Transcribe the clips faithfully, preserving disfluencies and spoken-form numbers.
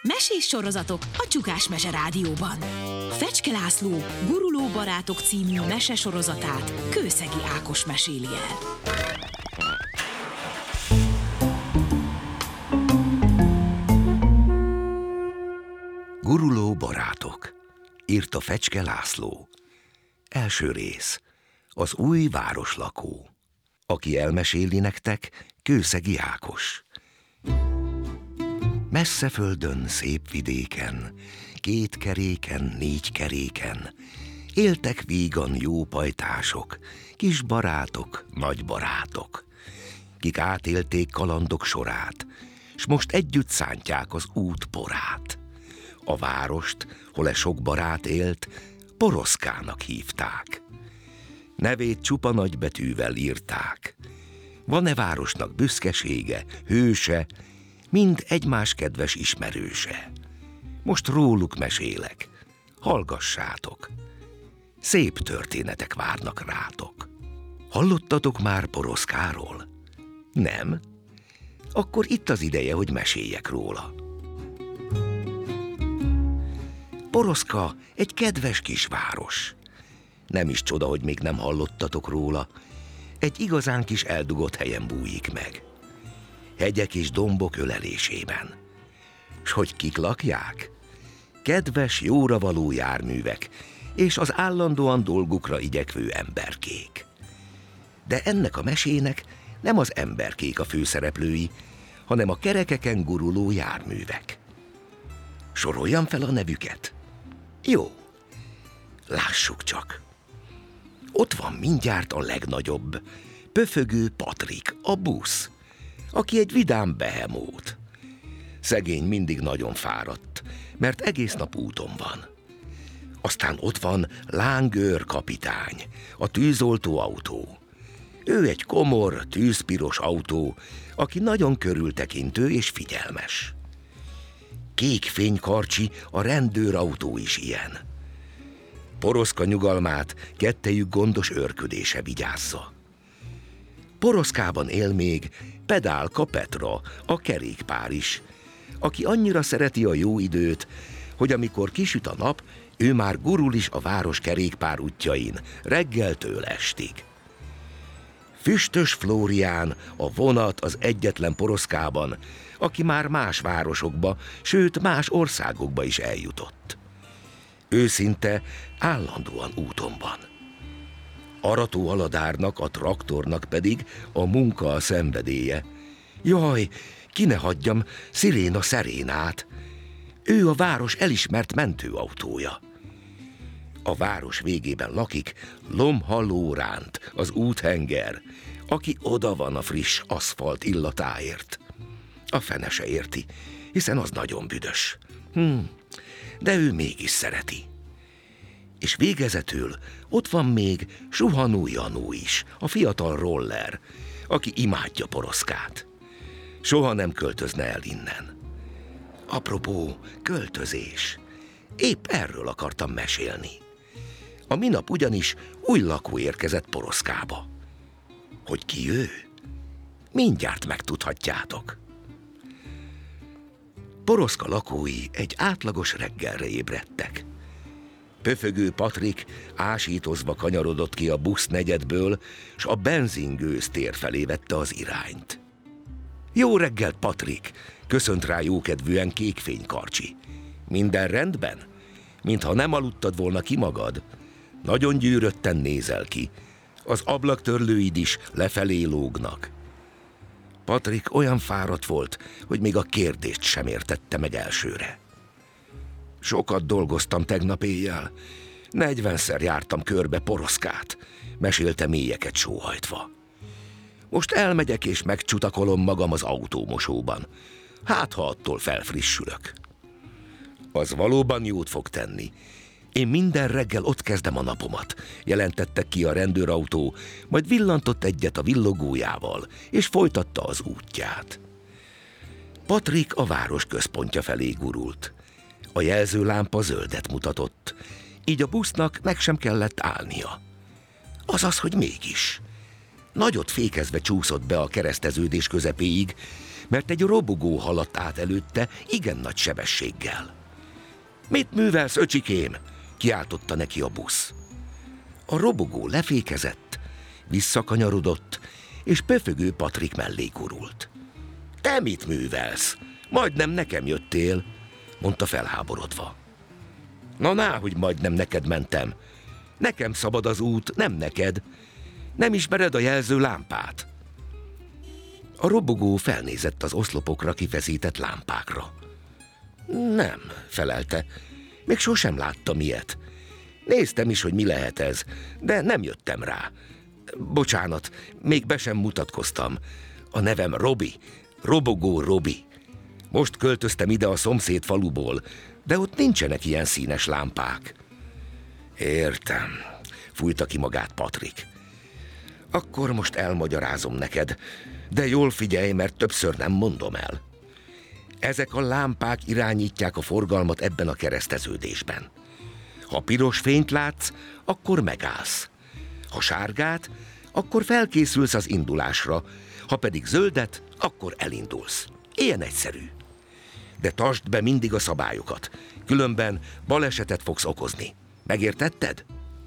Mesés sorozatok a Csukás Mese Rádióban. Fecske László Guruló barátok című mesesorozatát Kőszegi Ákos meséli el. Guruló barátok, írta Fecske László. Első rész. Az új városlakó. Aki elmeséli nektek, Kőszegi Ákos. Messze földön, szép vidéken, két keréken, négy keréken, éltek vígan jó pajtások, kis barátok, nagy barátok, kik átélték kalandok sorát, s most együtt szántják az út porát. A várost, hol e sok barát élt, Poroszkának hívták. Nevét csupa nagybetűvel írták. Van-e városnak büszkesége, hőse, mind egymás kedves ismerőse. Most róluk mesélek, hallgassátok. Szép történetek várnak rátok. Hallottatok már Poroszkáról? Nem? Akkor itt az ideje, hogy meséljek róla. Poroszka egy kedves kisváros. Nem is csoda, hogy még nem hallottatok róla. Egy igazán kis eldugott helyen bújik meg. Hegyek és dombok ölelésében. S hogy kik lakják? Kedves, jóra való járművek, és az állandóan dolgukra igyekvő emberkék. De ennek a mesének nem az emberkék a főszereplői, hanem a kerekeken guruló járművek. Soroljam fel a nevüket? Jó, lássuk csak. Ott van mindjárt a legnagyobb, Pöfögő Patrik, a busz, aki egy vidám behemót. Szegény mindig nagyon fáradt, mert egész nap úton van. Aztán ott van Lángőr kapitány, a tűzoltó autó. Ő egy komor, tűzpiros autó, aki nagyon körültekintő és figyelmes. Kék fénykarcsi, a rendőrautó is ilyen. Poroszka nyugalmát kettejük gondos őrködése vigyázza. Poroszkában él még Pedálka Petra, a kerékpár is, aki annyira szereti a jó időt, hogy amikor kisüt a nap, ő már gurul is a város kerékpár útjain, reggeltől estig. Füstös Flórián, a vonat az egyetlen Poroszkában, aki már más városokba, sőt más országokba is eljutott. Őszinte állandóan úton van. Arató Aladárnak, a traktornak pedig a munka a szenvedélye. Jaj, ki ne hagyjam Sziréna Szerénát. Ő a város elismert mentőautója. A város végében lakik Lomha Lóránt, az úthenger, aki oda van a friss aszfalt illatáért. A fene se érti, hiszen az nagyon büdös. Hm, de ő mégis szereti. És végezetül ott van még Suhanó Janó is, a fiatal roller, aki imádja Poroszkát. Soha nem költözne el innen. Apropó, költözés. Épp erről akartam mesélni. A minap ugyanis új lakó érkezett Poroszkába. Hogy ki ő? Mindjárt megtudhatjátok. Poroszka lakói egy átlagos reggelre ébredtek. Pöfögő Patrik ásítozva kanyarodott ki a busz negyedből, s a benzingőz tér felé vette az irányt. Jó reggelt, Patrik! Köszönt rá jókedvűen Kékfénykarcsi. Minden rendben? Mintha nem aludtad volna ki magad? Nagyon gyűrötten nézel ki. Az ablaktörlőid is lefelé lógnak. Patrik olyan fáradt volt, hogy még a kérdést sem értette meg elsőre. Sokat dolgoztam tegnap éjjel. Negyvenszer jártam körbe Poroszkát, mesélte mélyeket sóhajtva. Most elmegyek és megcsutakolom magam az autómosóban. Hát, ha attól felfrissülök. Az valóban jót fog tenni. Én minden reggel ott kezdem a napomat, jelentette ki a rendőrautó, majd villantott egyet a villogójával, és folytatta az útját. Patrik a város központja felé gurult. A jelzőlámpa zöldet mutatott, így a busznak meg sem kellett állnia. Azaz, hogy mégis. Nagyot fékezve csúszott be a kereszteződés közepéig, mert egy robogó haladt át előtte igen nagy sebességgel. Mit művelsz, öcsikém? Kiáltotta neki a busz. A robogó lefékezett, visszakanyarodott, és pöfögő Patrik mellé gurult. Te mit művelsz? Majdnem nekem jöttél, mondta felháborodva. Na ná, hogy majdnem neked mentem. Nekem szabad az út, nem neked. Nem ismered a jelző lámpát? A robogó felnézett az oszlopokra kifeszített lámpákra. Nem, felelte. Még sosem láttam ilyet. Néztem is, hogy mi lehet ez, de nem jöttem rá. Bocsánat, még be sem mutatkoztam. A nevem Robi, Robogó Robi. Most költöztem ide a szomszéd faluból, de ott nincsenek ilyen színes lámpák. Értem, fújta ki magát Patrik. Akkor most elmagyarázom neked, de jól figyelj, mert többször nem mondom el. Ezek a lámpák irányítják a forgalmat ebben a kereszteződésben. Ha piros fényt látsz, akkor megállsz. Ha sárgát, akkor felkészülsz az indulásra, ha pedig zöldet, akkor elindulsz. Ilyen egyszerű. De tartsd be mindig a szabályokat, különben balesetet fogsz okozni. Megértetted?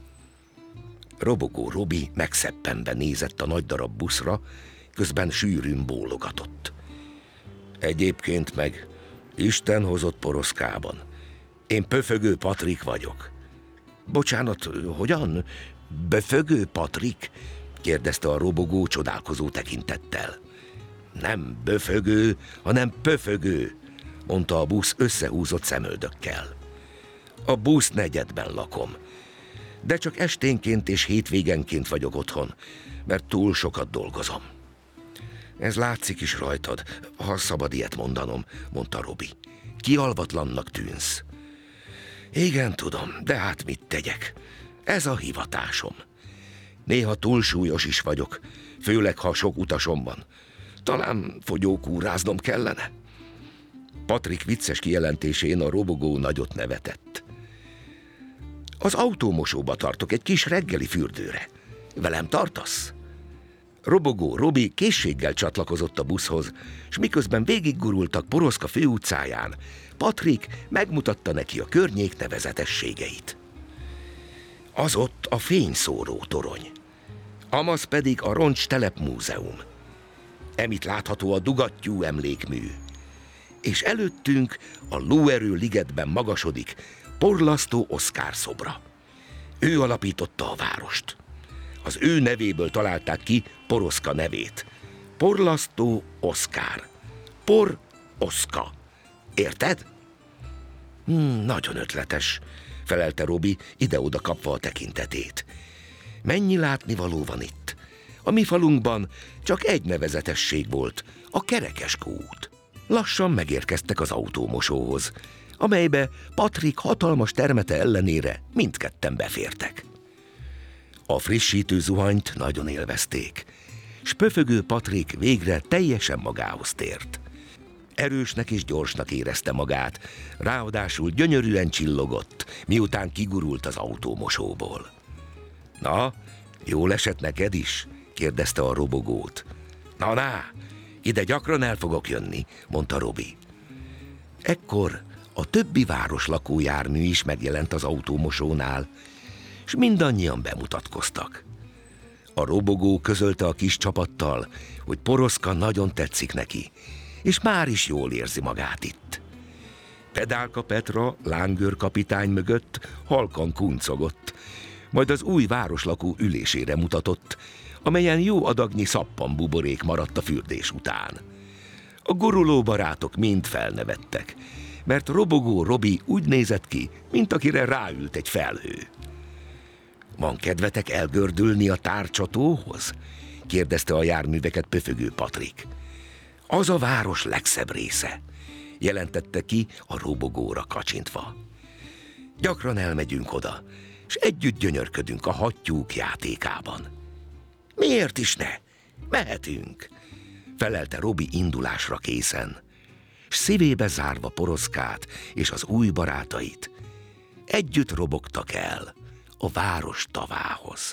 Robogó Robi megszeppenve nézett a nagy darab buszra, közben sűrűn bólogatott. Egyébként meg Isten hozott poroszkában. Én Pöfögő Patrik vagyok. Bocsánat, hogyan? Böfögő Patrik? Kérdezte a robogó csodálkozó tekintettel. Nem böfögő, hanem pöfögő, mondta a busz összehúzott szemöldökkel. A busz negyedben lakom, de csak esténként és hétvégenként vagyok otthon, mert túl sokat dolgozom. Ez látszik is rajtad, ha szabad ilyet mondanom, mondta Robi. Kialvatlannak tűnsz. Igen, tudom, de hát mit tegyek? Ez a hivatásom. Néha túlsúlyos is vagyok, főleg ha sok utasom van. Talán fogyókúráznom kellene. Patrik vicces kijelentésén a robogó nagyot nevetett. Az autómosóba tartok egy kis reggeli fürdőre. Velem tartasz? Robogó Robi készséggel csatlakozott a buszhoz, s miközben végiggurultak Poroszka főutcáján, Patrik megmutatta neki a környék nevezetességeit. Az ott a fényszóró torony, amaz pedig a Roncs telepmúzeum. Emitt látható a dugattyú emlékmű, és előttünk a lóerő ligetben magasodik Porlasztó Oszkár szobra. Ő alapította a várost. Az ő nevéből találták ki Poroszka nevét. Porlasztó Oszkár. Por Oszka. Érted? Hmm, nagyon ötletes, felelte Robi, ide-oda kapva a tekintetét. Mennyi látnivaló van itt? A mi falunkban csak egy nevezetesség volt, a Kerekeskó út. Lassan megérkeztek az autómosóhoz, amelybe Patrik hatalmas termete ellenére mindketten befértek. A frissítő zuhanyt nagyon élvezték, s pöfögő Patrik végre teljesen magához tért. Erősnek és gyorsnak érezte magát, ráadásul gyönyörűen csillogott, miután kigurult az autómosóból. Na, jól esett neked is? Kérdezte a robogót. Na, na, ide gyakran el fogok jönni, mondta Robi. Ekkor a többi város lakójármű is megjelent az autómosónál, s mindannyian bemutatkoztak. A robogó közölte a kis csapattal, hogy Poroszka nagyon tetszik neki, és már is jól érzi magát itt. Pedálka Petra lángőr kapitány mögött halkan kuncogott, majd az új városlakó ülésére mutatott, amelyen jó adagnyi szappanbuborék maradt a fürdés után. A guruló barátok mind felnevettek, mert robogó Robi úgy nézett ki, mint akire ráült egy felhő. Van kedvetek elgördülni a tárcsatóhoz? Kérdezte a járműveket pöfögő Patrik. Az a város legszebb része, jelentette ki a robogóra kacsintva. Gyakran elmegyünk oda, és együtt gyönyörködünk a hattyúk játékában. Miért is ne? Mehetünk, felelte Robi indulásra készen, s szívébe zárva Poroszkát és az új barátait, együtt robogtak el a város tavához.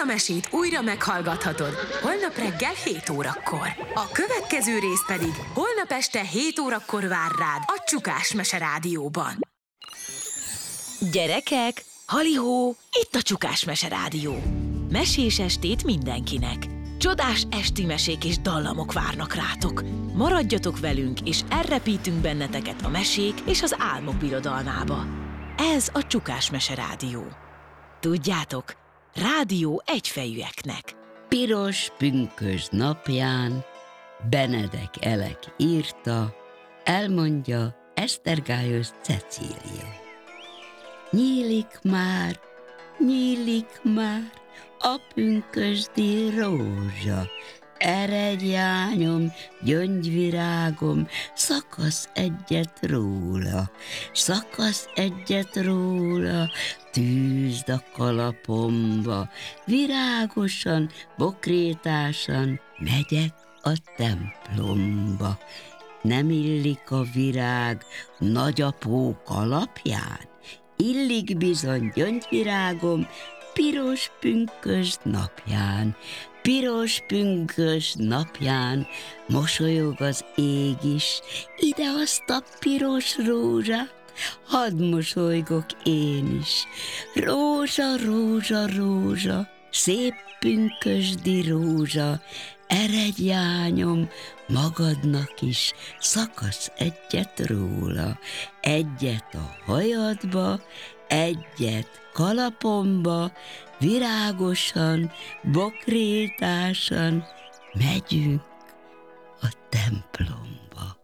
a mesét újra meghallgathatod holnap reggel hét órakor. A következő rész pedig holnap este hét órakor vár rád a Csukás Mese Rádióban. Gyerekek, halihó, itt a Csukás Mese Rádió. Mesés estét mindenkinek. Csodás esti mesék és dallamok várnak rátok. Maradjatok velünk, és elrepítünk benneteket a mesék és az álmok birodalmába. Ez a Csukás Mese Rádió. Tudjátok, rádió egyfejűeknek. Piros pünkösd napján Benedek Elek írta, elmondja Esztergályos Cecília. Nyílik már, nyílik már a pünkösdi rózsa, eredj lányom, gyöngyvirágom, szakasz egyet róla, szakasz egyet róla, tűzd a kalapomba, virágosan, bokrétásan megyek a templomba. Nem illik a virág nagyapó kalapján? Illik bizony, gyöngyvirágom, piros pünkösd napján. Piros pünkösd napján mosolyog az ég is, ide azt a piros rózsát, hadd mosolygok én is. Rózsa, rózsa, rózsa, szép pünkösdi rózsa, eredj lányom, magadnak is, szakasz egyet róla, egyet a hajadba, egyet kalapomba, virágosan, bokrétásan megyünk a templomba.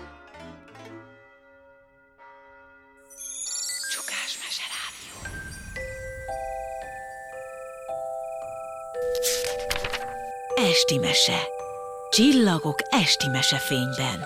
Csukás Mese Rádió. Esti mese. Csillagok esti mesefényben.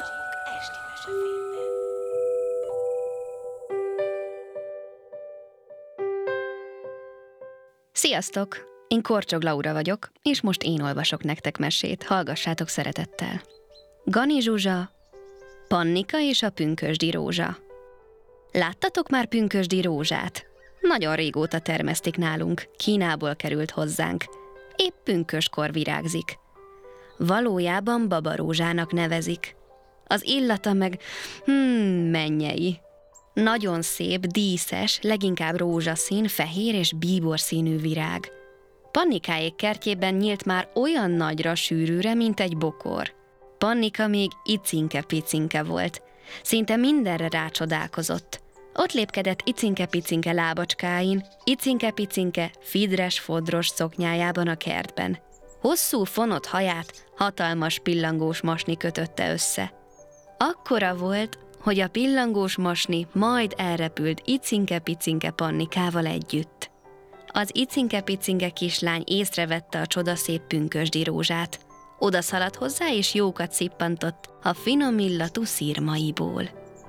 Sziasztok! Én Korcsog Laura vagyok, és most én olvasok nektek mesét, hallgassátok szeretettel. Gani Zsuzsa, Pannika és a pünkösdi rózsa. Láttatok már pünkösdi rózsát? Nagyon régóta termesztik nálunk, Kínából került hozzánk. Épp pünköskor virágzik. Valójában babarózsának nevezik. Az illata meg, hmm, mennyei. Nagyon szép, díszes, leginkább rózsaszín, fehér és bíborszínű virág. Pannikáék kertjében nyílt már olyan nagyra, sűrűre, mint egy bokor. Pannika még icinke-picinke volt. Szinte mindenre rácsodálkozott. Ott lépkedett icinke-picinke lábacskáin, icinke-picinke fidres-fodros szoknyájában a kertben. Hosszú, fonott haját hatalmas pillangós masni kötötte össze. Akkora volt, hogy a pillangós masni majd elrepült icinke-picinke Pannikával együtt. Az icinke-picinke kislány észrevette a csodaszép pünkösdi rózsát. Oda szaladt hozzá, és jókat szippantott a finom illatú szirmaiból.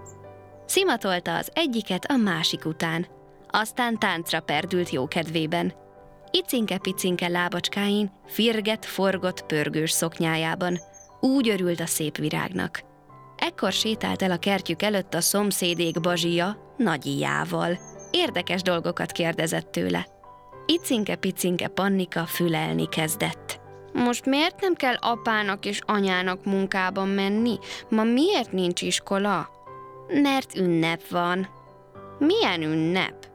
Szimatolta az egyiket a másik után, aztán táncra perdült jókedvében. Icinke-picinke lábacskáin firgett-forgott pörgős szoknyájában. Úgy örült a szép virágnak. Ekkor sétált el a kertjük előtt a szomszédék Bazsia Nagyijával. Érdekes dolgokat kérdezett tőle. Icinke-picinke Pannika fülelni kezdett. Most miért nem kell apának és anyának munkába menni? Ma miért nincs iskola? Mert ünnep van. Milyen ünnep?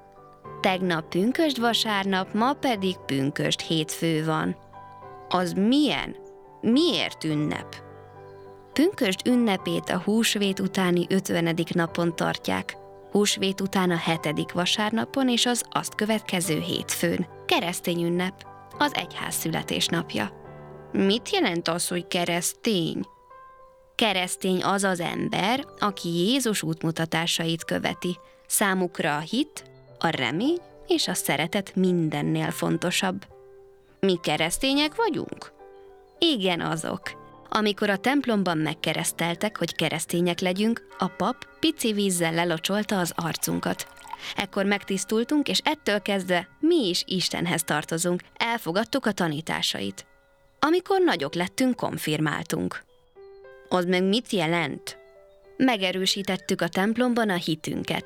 Tegnap pünkösd vasárnap, ma pedig pünkösd hétfő van. Az milyen? Miért ünnep? Pünkösd ünnepét a húsvét utáni ötvenedik napon tartják, húsvét után a hetedik vasárnapon és az azt következő hétfőn. Keresztény ünnep, az egyház születésnapja. Mit jelent az, hogy keresztény? Keresztény az az ember, aki Jézus útmutatásait követi. Számukra a hit, a remény és a szeretet mindennél fontosabb. Mi keresztények vagyunk? Igen, azok. Amikor a templomban megkereszteltek, hogy keresztények legyünk, a pap pici vízzel lelocsolta az arcunkat. Ekkor megtisztultunk, és ettől kezdve mi is Istenhez tartozunk, elfogadtuk a tanításait. Amikor nagyok lettünk, konfirmáltunk. Az meg mit jelent? Megerősítettük a templomban a hitünket.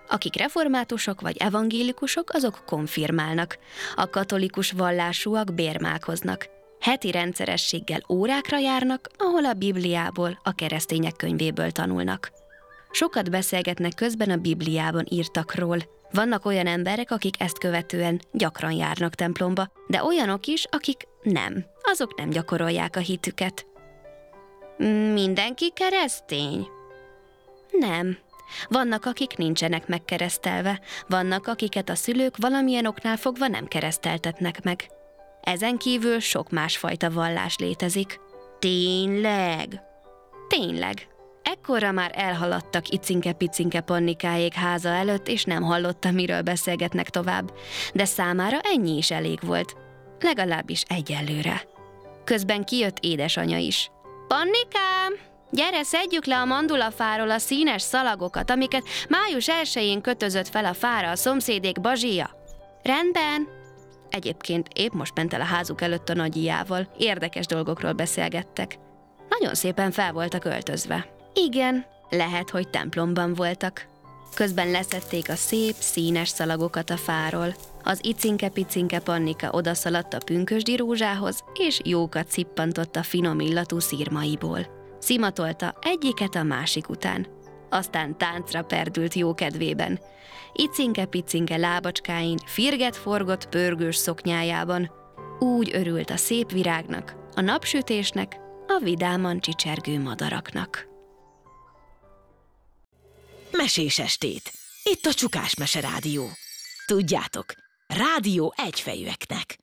Akik reformátusok vagy evangélikusok, azok konfirmálnak. A katolikus vallásúak bérmálkoznak. Heti rendszerességgel órákra járnak, ahol a Bibliából, a keresztények könyvéből tanulnak. Sokat beszélgetnek közben a Bibliában írtakról. Vannak olyan emberek, akik ezt követően gyakran járnak templomba, de olyanok is, akik nem. Azok nem gyakorolják a hitüket. Mindenki keresztény? Nem. Vannak, akik nincsenek megkeresztelve, vannak, akiket a szülők valamilyen oknál fogva nem kereszteltetnek meg. Ezen kívül sok másfajta vallás létezik. Tényleg? Tényleg. Ekkorra már elhaladtak Icinke-Picinke Pannikáék háza előtt, és nem hallotta, miről beszélgetnek tovább. De számára ennyi is elég volt. Legalábbis egyelőre. Közben kijött édesanyja is. Pannikám, gyere, szedjük le a mandulafáról a színes szalagokat, amiket május elsején kötözött fel a fára a szomszédék Bazsia. Rendben. Egyébként épp most ment el a házuk előtt a nagyijával. Érdekes dolgokról beszélgettek. Nagyon szépen fel voltak öltözve. Igen, lehet, hogy templomban voltak. Közben leszedték a szép, színes szalagokat a fáról. Az Icinke-Picinke Pannika odaszaladt a pünkösdi rózsához, és jókat szippantott a finom illatú szirmaiból. Szimatolta egyiket a másik után. Aztán táncra perdült jókedvében. Icinke-Picinke lábacskáin, firget-forgott pörgős szoknyájában. Úgy örült a szép virágnak, a napsütésnek, a vidáman csicsergő madaraknak. Mesés estét! Itt a Csukás Mese Rádió. Tudjátok, rádió egyfejűeknek.